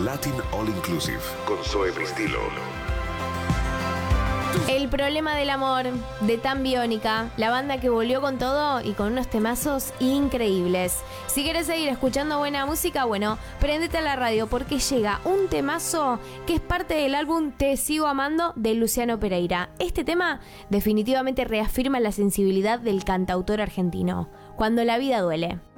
Latin All Inclusive con Zoe Bristilo. El problema del amor, de Tan Biónica, la banda que volvió con todo y con unos temazos increíbles. Si quieres seguir escuchando buena música, bueno, prendete a la radio porque llega un temazo que es parte del álbum Te Sigo Amando de Luciano Pereira. Este tema definitivamente reafirma la sensibilidad del cantautor argentino. Cuando la vida duele.